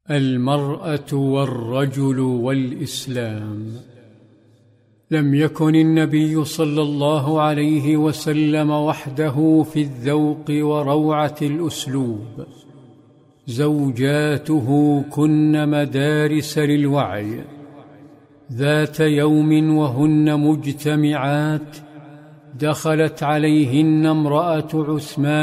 المرأة والرجل والإسلام. لم يكن النبي صلى الله عليه وسلم وحده في الذوق وروعة الأسلوب، زوجاته كن مدارس للوعي. ذات يوم وهن مجتمعات دخلت عليهن امرأة عثمان